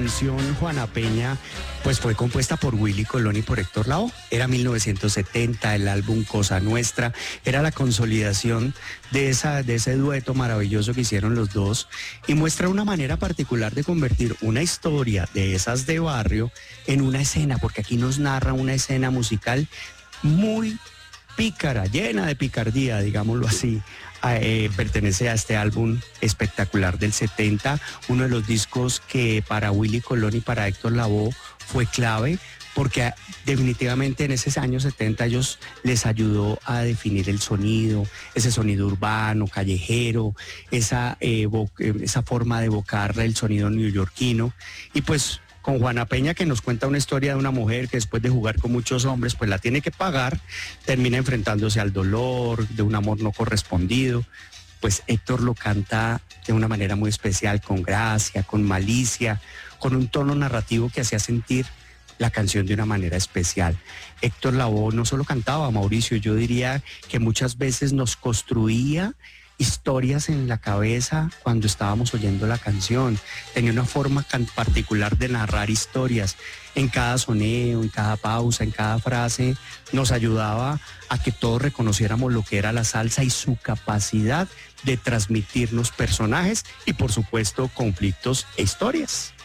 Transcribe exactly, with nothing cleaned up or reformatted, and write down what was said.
canción Juana Peña pues fue compuesta por Willy Colón y por Héctor Lavoe. Era mil novecientos setenta, el álbum Cosa Nuestra, era la consolidación de, esa, de ese dueto maravilloso que hicieron los dos y muestra una manera particular de convertir una historia de esas de barrio en una escena, porque aquí nos narra una escena musical muy pícara, llena de picardía, digámoslo así. Eh, pertenece a este álbum espectacular del setenta, uno de los discos que para Willy Colón y para Héctor Lavoe fue clave, porque definitivamente en esos años setenta ellos les ayudó a definir el sonido, ese sonido urbano, callejero, esa, eh, esa forma de evocar el sonido neoyorquino, y pues con Juana Peña, que nos cuenta una historia de una mujer que después de jugar con muchos hombres, pues la tiene que pagar, termina enfrentándose al dolor de un amor no correspondido. Pues Héctor lo canta de una manera muy especial, con gracia, con malicia, con un tono narrativo que hacía sentir la canción de una manera especial. Héctor Lavoe no solo cantaba, Mauricio, yo diría que muchas veces nos construía historias en la cabeza cuando estábamos oyendo la canción. Tenía una forma particular de narrar historias. En cada soneo, en cada pausa, en cada frase, nos ayudaba a que todos reconociéramos lo que era la salsa y su capacidad de transmitirnos personajes y, por supuesto, conflictos e historias.